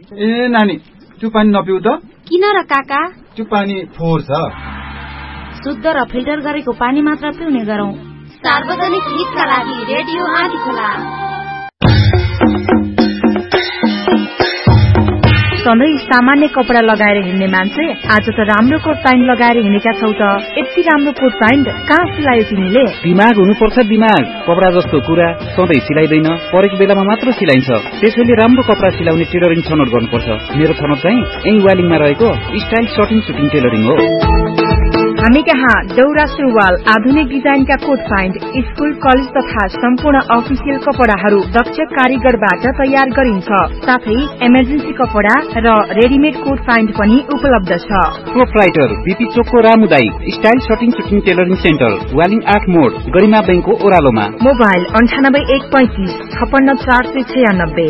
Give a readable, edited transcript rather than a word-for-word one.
ए नानी, त्यो पानी नपिउ त। किन र काका? त्यो पानी फोहोर छ। शुद्ध र फिल्टर गरेको पानी मात्र पिउने गरौँ। सार्वजनिक हितका लागि रेडियो आदिखोला। सधैँ सामान्य कपडा लगाएर हिँड्ने मान्छे आज त राम्रो कोट प्यान्ट लगाएर हिँडेका छौ त। यति राम्रो कोट प्यान्ट कहाँ सिलायो तिमीले? दिमाग हुनुपर्छ दिमाग। कपडा जस्तो कुरा सधैँ सिलाइदैन, परेको बेलामा मात्र सिलाइन्छ। त्यसैले राम्रो कपडा सिलाउने टेलरिङ छनौट गर्नुपर्छ। मेरो छनौट चाहिँ यही वालिङमा रहेको स्टाइल सर्टिङ सुटिङ टेलरिङ हो। हामी कहाँ दौरा सुरुवाल, आधुनिक डिजाइनका कोट प्यान्ट, स्कुल कलेज तथा सम्पूर्ण अफिसियल कपडाहरू दक्ष कारीगरबाट तयार गरिन्छ। साथै इमर्जेन्सी कपडा र रेडिमेड कोट प्यान्ट पनि उपलब्ध छ। प्रोप्राइटर बीपी चोकको रामुदाई style shirting shooting tailoring centre, Waling 8 मोड, गरिमा बैंकको ओह्रालोमा। मोबाइल 98 135 56 496।